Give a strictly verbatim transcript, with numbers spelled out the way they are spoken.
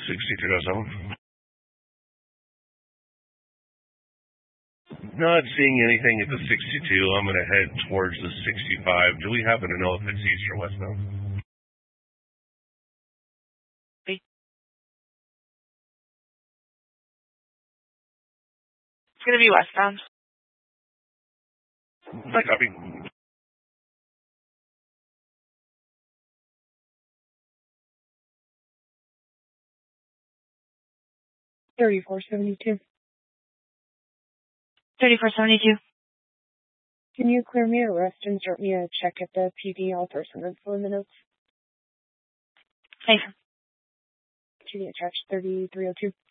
sixty-two oh seven. Not seeing anything at the sixty-two. I'm going to head towards the sixty-five. Do we happen to know if it's east or westbound? It's going to be westbound. I copy. thirty-four seventy-two. thirty-four seventy-two. Can you clear me a rest and start me a check at the P D? I'll throw some info in the notes. Thanks. P D attached thirty-three oh two.